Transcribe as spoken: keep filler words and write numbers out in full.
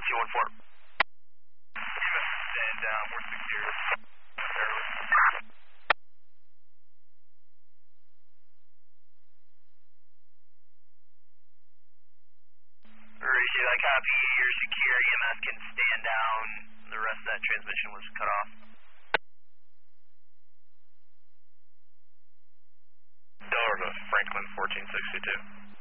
two one four. Stand down, we're secure. Roger, I copy. You're secure. E M S can stand down. The rest of that transmission was cut off. Delaware to Franklin fourteen sixty-two.